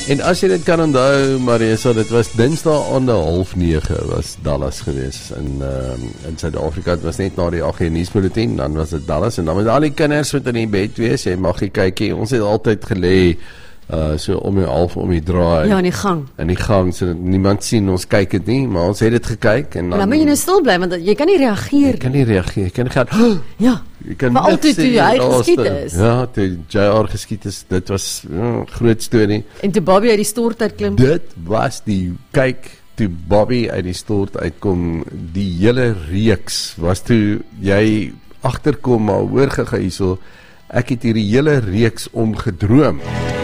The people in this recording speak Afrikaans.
En as jy dit kan onthou, Marisa, dit was Dinsdae aan 8:30 was Dallas gewees in Suid-Afrika. Het was net na die 8 uur nuusbulletin, dan was dit Dallas en dan was al die kinders wat in die bed wees, jy mag nie kykie, ons het altyd gelê so om die draai. Ja, in die gang. In die gang, so dat niemand sien, ons kyk het nie, maar ons het dit gekyk. En Dan moet jy nou stil bly, want jy kan nie reageer. Jy kan nie reageer, jy kan nie gaan, Ja, jy kan maar altyd toe hy geskiet is. Ja, toe JR geskiet is, dit was groot storie. En toe Bobby uit die stort uitklim. Dit was die, kyk, toe Bobby uit die stort uitkom, die hele reeks, was toe jy agterkom, maar hoor gega hierso, ek het hierdie hele reeks omgedroom.